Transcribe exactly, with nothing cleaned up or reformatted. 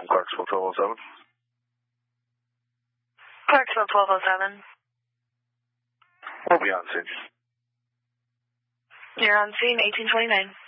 from Clarksville twelve oh seven. Clarksville twelve oh seven. We'll be on scene. You're on scene, eighteen twenty-nine.